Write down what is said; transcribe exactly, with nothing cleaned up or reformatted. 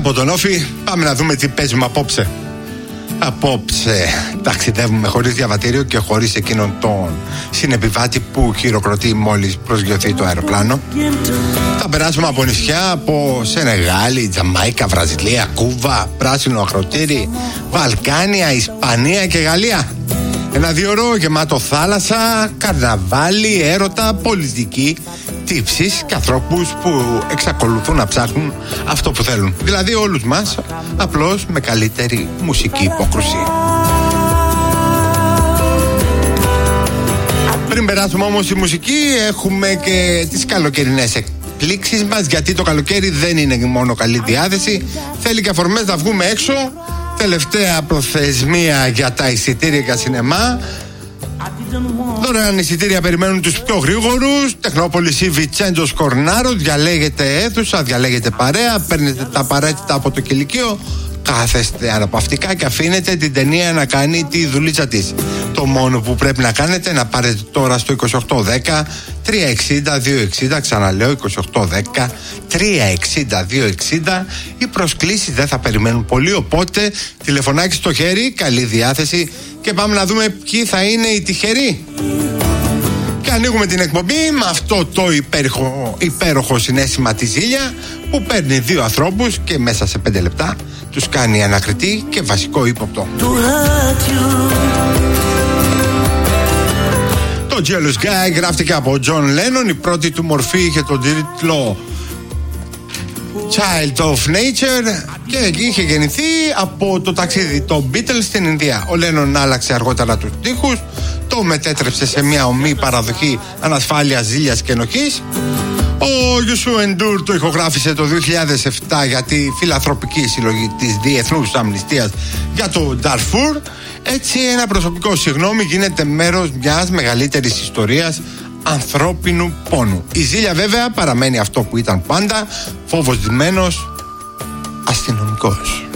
από τον Όφη πάμε να δούμε τι παίζουμε απόψε. Απόψε ταξιδεύουμε χωρίς διαβατήριο και χωρίς εκείνον τον συνεπιβάτη που χειροκροτεί μόλις προσγειωθεί το αεροπλάνο. Θα περάσουμε από νησιά, από Σενεγάλη, Τζαμάικα, Βραζιλία, Κούβα, Πράσινο Ακροτήρι, Βαλκάνια, Ισπανία και Γαλλία. Ένα διωρό γεμάτο θάλασσα, καρναβάλι, έρωτα, πολιτική, τύψεις και ανθρώπους που εξακολουθούν να ψάχνουν αυτό που θέλουν. Δηλαδή όλους μας, απλώς με καλύτερη μουσική υπόκρουση. Πριν περάσουμε όμως στη μουσική, έχουμε και τις καλοκαιρινές εκπλήξεις μας, γιατί το καλοκαίρι δεν είναι μόνο καλή διάθεση, θέλει και αφορμές να βγούμε έξω. Τελευταία προθεσμία για τα εισιτήρια για σινεμά. Δωρεάν εισιτήρια περιμένουν τους πιο γρήγορους. Τεχνόπολης ή Βιτσέντζος Κορνάρο. Διαλέγετε αίθουσα, διαλέγετε παρέα, παίρνετε τα απαραίτητα από το κηλικείο, κάθεστε αναπαυτικά και αφήνετε την ταινία να κάνει τη δουλίτσα της. Το μόνο που πρέπει να κάνετε να πάρετε τώρα στο είκοσι οκτώ δέκα τριακόσια εξήντα δύο εξήντα, ξαναλέω είκοσι οκτώ δέκα τριακόσια εξήντα δύο εξήντα. Οι προσκλήσεις δεν θα περιμένουν πολύ, οπότε τηλεφωνάκι στο χέρι, καλή διάθεση και πάμε να δούμε ποιοι θα είναι οι τυχεροί. Και ανοίγουμε την εκπομπή με αυτό το υπέροχο, υπέροχο συναίσθημα τη ζήλια που παίρνει δύο ανθρώπους και μέσα σε πέντε λεπτά τους κάνει ανακριτή και βασικό ύποπτο. Το Jealous Guy γράφτηκε από John Lennon. Η πρώτη του μορφή είχε τον τίτλο Child of Nature και είχε γεννηθεί από το ταξίδι των Beatles στην Ινδία. Ο Lennon άλλαξε αργότερα τους στίχους, το μετέτρεψε σε μια ομή παραδοχή ανασφάλειας, ζήλιας και ενοχής. Ο Γιουσού Εντούρ το ηχογράφησε το δύο χιλιάδες επτά για τη φιλανθρωπική συλλογή της Διεθνούς Αμνηστίας για το Νταρφούρ. Έτσι ένα προσωπικό συγγνώμη γίνεται μέρος μιας μεγαλύτερης ιστορίας ανθρώπινου πόνου. Η ζήλια βέβαια παραμένει αυτό που ήταν πάντα, φόβος ντυμένος αστυνομικός.